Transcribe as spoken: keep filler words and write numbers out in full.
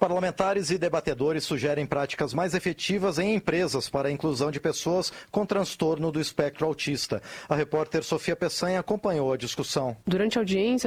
Parlamentares e debatedores sugerem práticas mais efetivas em empresas para a inclusão de pessoas com transtorno do espectro autista. A repórter Sofia Peçanha acompanhou a discussão. Durante a audiência,